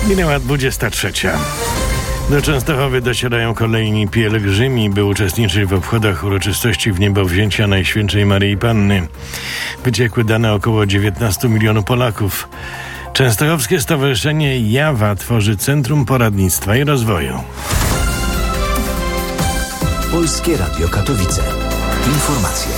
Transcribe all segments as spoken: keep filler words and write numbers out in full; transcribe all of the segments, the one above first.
Minęła dwudziesta trzecia. Do Częstochowy docierają kolejni pielgrzymi, by uczestniczyć w obchodach uroczystości wniebowzięcia Najświętszej Maryi Panny. Wyciekły dane około dziewiętnastu milionów Polaków. Częstochowskie Stowarzyszenie Jawa tworzy Centrum Poradnictwa i Rozwoju. Polskie Radio Katowice. Informacje.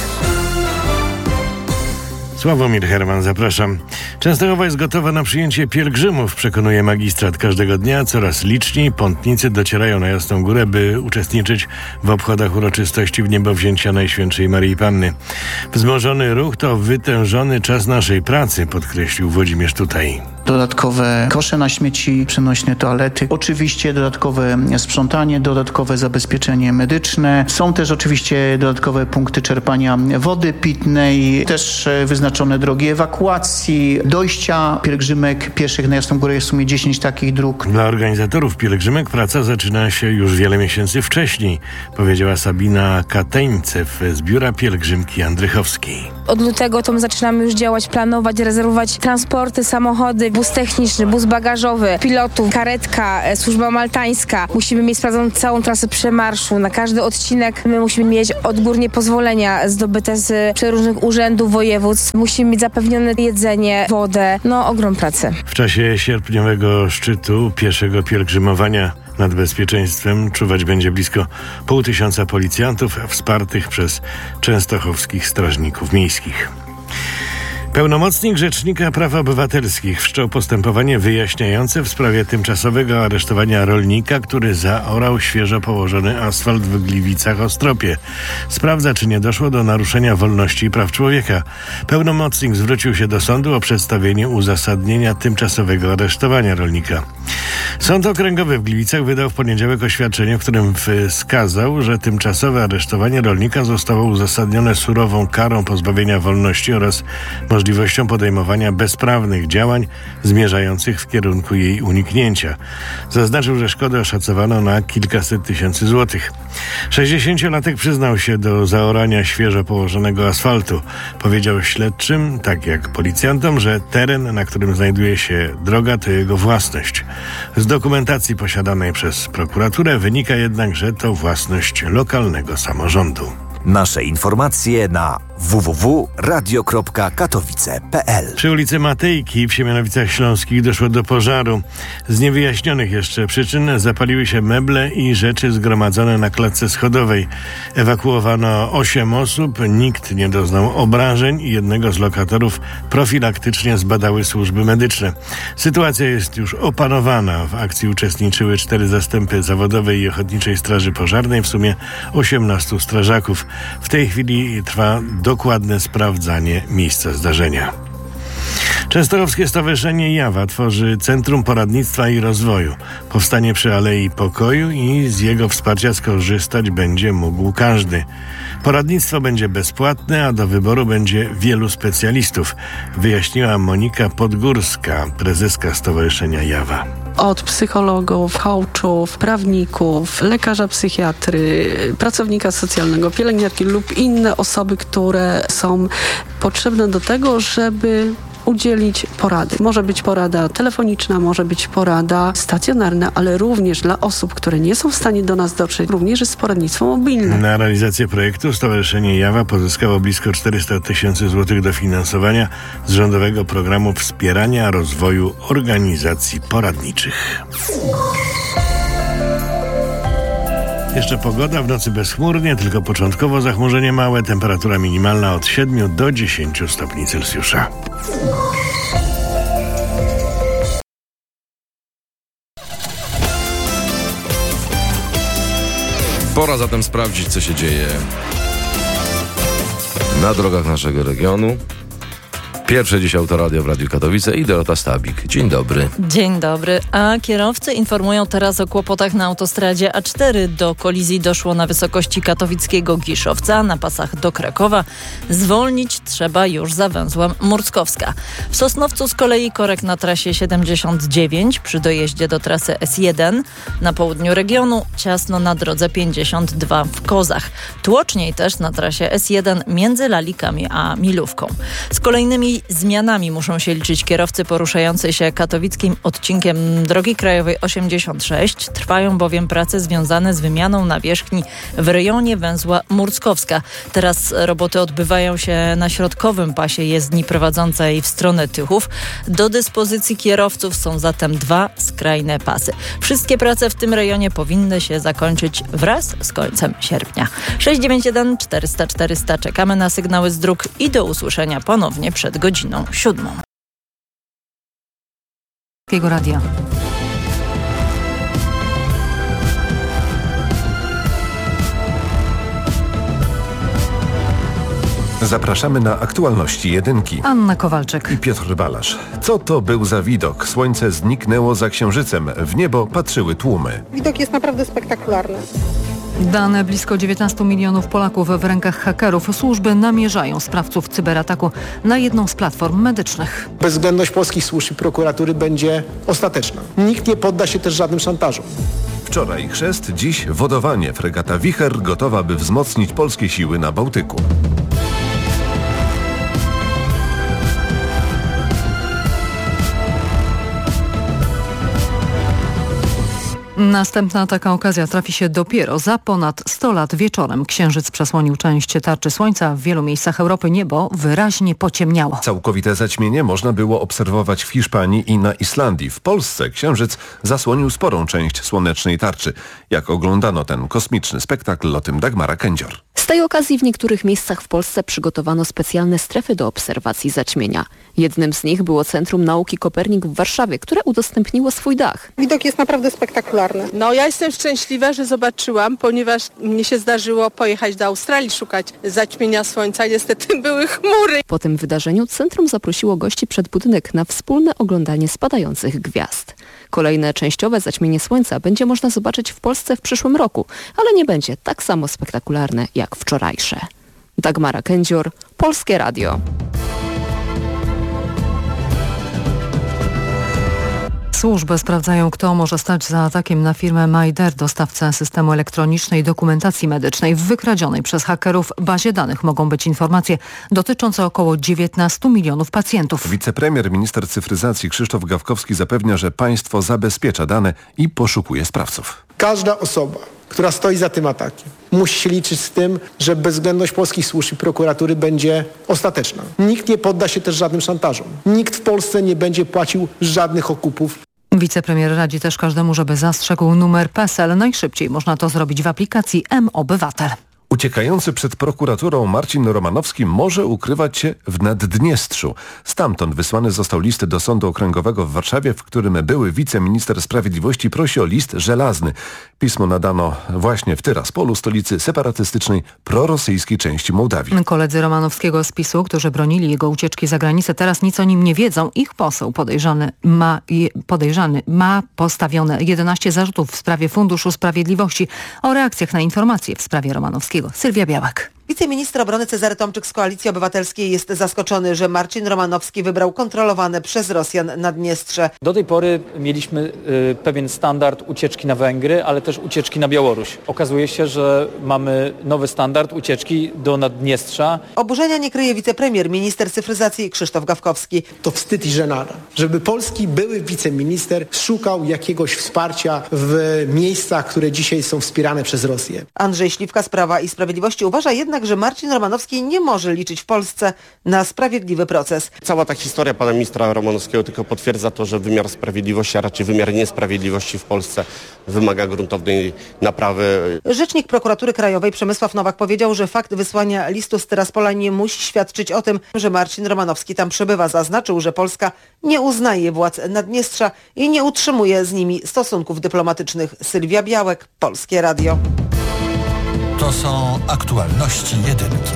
Sławomir Herman, zapraszam. Częstochowa jest gotowa na przyjęcie pielgrzymów, przekonuje magistrat. Każdego dnia coraz liczniej pątnicy docierają na Jasną Górę, by uczestniczyć w obchodach uroczystości wniebowzięcia Najświętszej Maryi Panny. Wzmożony ruch to wytężony czas naszej pracy, podkreślił Włodzimierz Tutaj. Dodatkowe kosze na śmieci, przenośne toalety, oczywiście dodatkowe sprzątanie, dodatkowe zabezpieczenie medyczne. Są też oczywiście dodatkowe punkty czerpania wody pitnej, też wyznaczone drogi ewakuacji, dojścia pielgrzymek pieszych na Jasną Górę. Jest w sumie dziesięć takich dróg. Dla organizatorów pielgrzymek praca zaczyna się już wiele miesięcy wcześniej, powiedziała Sabina Kateńcew z Biura Pielgrzymki Andrychowskiej. Od lutego to my zaczynamy już działać, planować, rezerwować transporty, samochody, bus techniczny, bus bagażowy, pilotów, karetka, służba maltańska. Musimy mieć sprawdzoną całą trasę przemarszu. Na każdy odcinek my musimy mieć odgórnie pozwolenia zdobyte z przeróżnych urzędów, województw. Musimy mieć zapewnione jedzenie, wodę. No, ogrom pracy. W czasie sierpniowego szczytu pieszego pielgrzymowania nad bezpieczeństwem czuwać będzie blisko pół tysiąca policjantów wspartych przez częstochowskich strażników miejskich. Pełnomocnik Rzecznika Praw Obywatelskich wszczął postępowanie wyjaśniające w sprawie tymczasowego aresztowania rolnika, który zaorał świeżo położony asfalt w Gliwicach-Ostropie. Sprawdza, czy nie doszło do naruszenia wolności i praw człowieka. Pełnomocnik zwrócił się do sądu o przedstawienie uzasadnienia tymczasowego aresztowania rolnika. Sąd Okręgowy w Gliwicach wydał w poniedziałek oświadczenie, w którym wskazał, że tymczasowe aresztowanie rolnika zostało uzasadnione surową karą pozbawienia wolności oraz możliwością podejmowania bezprawnych działań zmierzających w kierunku jej uniknięcia. Zaznaczył, że szkodę oszacowano na kilkaset tysięcy złotych. sześćdziesięciolatek przyznał się do zaorania świeżo położonego asfaltu. Powiedział śledczym, tak jak policjantom, że teren, na którym znajduje się droga, to jego własność. Z dokumentacji posiadanej przez prokuraturę wynika jednak, że to własność lokalnego samorządu. Nasze informacje na w w w kropka radio kropka katowice kropka p l. Przy ulicy Matejki w Siemianowicach Śląskich doszło do pożaru. Z niewyjaśnionych jeszcze przyczyn zapaliły się meble i rzeczy zgromadzone na klatce schodowej. Ewakuowano osiem osób, nikt nie doznał obrażeń i jednego z lokatorów profilaktycznie zbadały służby medyczne. Sytuacja jest już opanowana. W akcji uczestniczyły cztery zastępy zawodowej i ochotniczej straży pożarnej, w sumie osiemnastu strażaków. W tej chwili trwa dokładne sprawdzanie miejsca zdarzenia. Częstochowskie Stowarzyszenie Jawa tworzy Centrum Poradnictwa i Rozwoju. Powstanie przy Alei Pokoju i z jego wsparcia skorzystać będzie mógł każdy. Poradnictwo będzie bezpłatne, a do wyboru będzie wielu specjalistów, wyjaśniła Monika Podgórska, prezeska Stowarzyszenia Jawa. Od psychologów, coachów, prawników, lekarza psychiatry, pracownika socjalnego, pielęgniarki lub inne osoby, które są potrzebne do tego, żeby udzielić porady. Może być porada telefoniczna, może być porada stacjonarna, ale również dla osób, które nie są w stanie do nas dotrzeć, również jest poradnictwo mobilne. Na realizację projektu Stowarzyszenie Jawa pozyskało blisko czterysta tysięcy złotych dofinansowania z rządowego programu wspierania rozwoju organizacji poradniczych. Jeszcze pogoda, w nocy bezchmurnie, tylko początkowo zachmurzenie małe, temperatura minimalna od siedmiu do dziesięciu stopni Celsjusza. Pora zatem sprawdzić, co się dzieje na drogach naszego regionu. Pierwsze dziś Autoradio w Radiu Katowice i Dorota Stabik. Dzień dobry. Dzień dobry. A kierowcy informują teraz o kłopotach na autostradzie A cztery. Do kolizji doszło na wysokości katowickiego Giszowca, na pasach do Krakowa. Zwolnić trzeba już za węzłem Murckowska. W Sosnowcu z kolei korek na trasie siedemdziesiąt dziewięć przy dojeździe do trasy S jeden. Na południu regionu ciasno na drodze pięćdziesiąt dwa w Kozach. Tłoczniej też na trasie S jeden między Lalikami a Milówką. Z kolejnymi I zmianami muszą się liczyć kierowcy poruszający się katowickim odcinkiem drogi krajowej osiemdziesiąt sześć. Trwają bowiem prace związane z wymianą nawierzchni w rejonie węzła Murckowska. Teraz roboty odbywają się na środkowym pasie jezdni prowadzącej w stronę Tychów. Do dyspozycji kierowców są zatem dwa skrajne pasy. Wszystkie prace w tym rejonie powinny się zakończyć wraz z końcem sierpnia. sześć dziewięć jeden czterysta czterysta. Czekamy na sygnały z dróg i do usłyszenia ponownie przed godziną siódmą. Radia. Zapraszamy na aktualności jedynki. Anna Kowalczyk I Piotr Balasz. Co to był za widok? Słońce zniknęło za Księżycem. W niebo patrzyły tłumy. Widok jest naprawdę spektakularny. Dane blisko dziewiętnastu milionów Polaków w rękach hakerów. Służby namierzają sprawców cyberataku na jedną z platform medycznych. Bezwzględność polskich służb i prokuratury będzie ostateczna. Nikt nie podda się też żadnym szantażom. Wczoraj chrzest, dziś wodowanie. Fregata Wicher gotowa, by wzmocnić polskie siły na Bałtyku. Następna taka okazja trafi się dopiero za ponad sto lat wieczorem. Księżyc przesłonił część tarczy słońca. W wielu miejscach Europy niebo wyraźnie pociemniało. Całkowite zaćmienie można było obserwować w Hiszpanii i na Islandii. W Polsce księżyc zasłonił sporą część słonecznej tarczy. Jak oglądano ten kosmiczny spektakl, o tym Dagmara Kędzior. Z tej okazji w niektórych miejscach w Polsce przygotowano specjalne strefy do obserwacji zaćmienia. Jednym z nich było Centrum Nauki Kopernik w Warszawie, które udostępniło swój dach. Widok jest naprawdę spektakularny. No ja jestem szczęśliwa, że zobaczyłam, ponieważ mnie się zdarzyło pojechać do Australii szukać zaćmienia słońca. Niestety były chmury. Po tym wydarzeniu centrum zaprosiło gości przed budynek na wspólne oglądanie spadających gwiazd. Kolejne częściowe zaćmienie słońca będzie można zobaczyć w Polsce w przyszłym roku, ale nie będzie tak samo spektakularne jak wczorajsze. Dagmara Kędzior, Polskie Radio. Służby sprawdzają, kto może stać za atakiem na firmę Majder, dostawcę systemu elektronicznej dokumentacji medycznej. W wykradzionej przez hakerów bazie danych mogą być informacje dotyczące około dziewiętnastu milionów pacjentów. Wicepremier, minister cyfryzacji Krzysztof Gawkowski zapewnia, że państwo zabezpiecza dane i poszukuje sprawców. Każda osoba, która stoi za tym atakiem, musi się liczyć z tym, że bezwzględność polskich służb i prokuratury będzie ostateczna. Nikt nie podda się też żadnym szantażom. Nikt w Polsce nie będzie płacił żadnych okupów. Wicepremier radzi też każdemu, żeby zastrzegł numer P E S E L. Najszybciej można to zrobić w aplikacji M-Obywatel. Uciekający przed prokuraturą Marcin Romanowski może ukrywać się w Naddniestrzu. Stamtąd wysłany został list do Sądu Okręgowego w Warszawie, w którym były wiceminister sprawiedliwości prosi o list żelazny. Pismo nadano właśnie w Tyraspolu, stolicy separatystycznej prorosyjskiej części Mołdawii. Koledzy Romanowskiego z PiSu, którzy bronili jego ucieczki za granicę, teraz nic o nim nie wiedzą. Ich poseł podejrzany ma, podejrzany ma postawione jedenaście zarzutów w sprawie Funduszu Sprawiedliwości. O reakcjach na informacje w sprawie Romanowskiego Sylwia Białek. Wiceminister obrony Cezary Tomczyk z Koalicji Obywatelskiej jest zaskoczony, że Marcin Romanowski wybrał kontrolowane przez Rosjan Naddniestrze. Do tej pory mieliśmy y, pewien standard ucieczki na Węgry, ale też ucieczki na Białoruś. Okazuje się, że mamy nowy standard ucieczki do Naddniestrza. Oburzenia nie kryje wicepremier, minister cyfryzacji Krzysztof Gawkowski. To wstyd i żenada, żeby polski były wiceminister szukał jakiegoś wsparcia w miejscach, które dzisiaj są wspierane przez Rosję. Andrzej Śliwka z Prawa i Sprawiedliwości uważa jednak, że Marcin Romanowski nie może liczyć w Polsce na sprawiedliwy proces. Cała ta historia pana ministra Romanowskiego tylko potwierdza to, że wymiar sprawiedliwości, a raczej wymiar niesprawiedliwości w Polsce wymaga gruntownej naprawy. Rzecznik Prokuratury Krajowej Przemysław Nowak powiedział, że fakt wysłania listu z Tyraspola nie musi świadczyć o tym, że Marcin Romanowski tam przebywa. Zaznaczył, że Polska nie uznaje władz Naddniestrza i nie utrzymuje z nimi stosunków dyplomatycznych. Sylwia Białek, Polskie Radio. To są aktualności jedynki.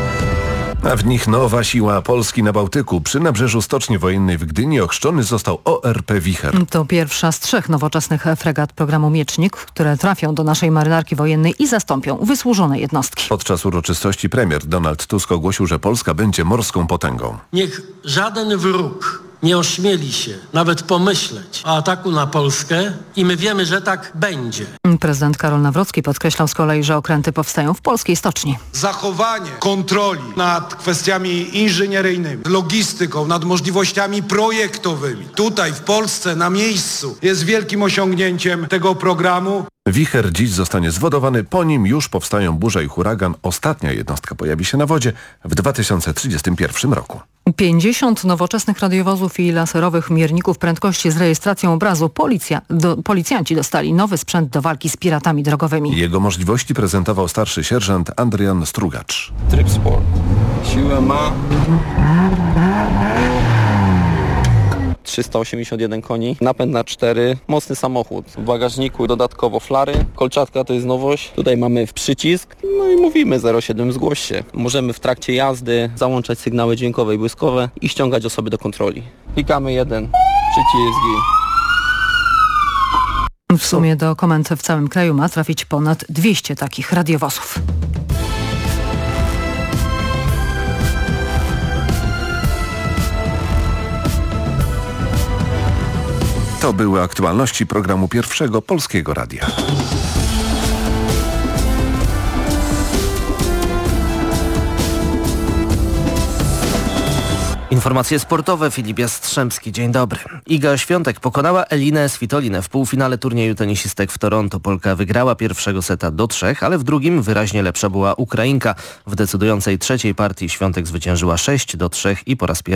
A w nich nowa siła Polski na Bałtyku. Przy nabrzeżu Stoczni Wojennej w Gdyni ochrzczony został O R P Wicher. To pierwsza z trzech nowoczesnych fregat programu Miecznik, które trafią do naszej marynarki wojennej i zastąpią wysłużone jednostki. Podczas uroczystości premier Donald Tusk ogłosił, że Polska będzie morską potęgą. Niech żaden wróg nie ośmieli się nawet pomyśleć o ataku na Polskę i my wiemy, że tak będzie. Prezydent Karol Nawrocki podkreślał z kolei, że okręty powstają w polskiej stoczni. Zachowanie kontroli nad kwestiami inżynieryjnymi, logistyką, nad możliwościami projektowymi tutaj w Polsce na miejscu jest wielkim osiągnięciem tego programu. Wicher dziś zostanie zwodowany, po nim już powstają burza i huragan. Ostatnia jednostka pojawi się na wodzie w dwa tysiące trzydziestym pierwszym roku. pięćdziesiąt nowoczesnych radiowozów i laserowych mierników prędkości z rejestracją obrazu. Policja, do, policjanci dostali nowy sprzęt do walki z piratami drogowymi. Jego możliwości prezentował starszy sierżant Adrian Strugacz. Tryb sport. Siłę ma trzysta osiemdziesiąt jeden koni, napęd na cztery, mocny samochód. W bagażniku dodatkowo flary, kolczatka to jest nowość. Tutaj mamy w przycisk, no i mówimy zero siedem zgłoś się. Możemy w trakcie jazdy załączać sygnały dźwiękowe i błyskowe i ściągać osoby do kontroli. Klikamy jeden, przycisk i... W sumie do komend w całym kraju ma trafić ponad dwieście takich radiowozów. To były aktualności programu Pierwszego Polskiego Radia. Informacje sportowe, Filip Jastrzębski, dzień dobry. Iga Świątek pokonała Elinę Svitolinę w półfinale turnieju tenisistek w Toronto. Polka wygrała pierwszego seta do trzech, ale w drugim wyraźnie lepsza była Ukrainka. W decydującej trzeciej partii Świątek zwyciężyła sześć do trzech i po raz pierwszy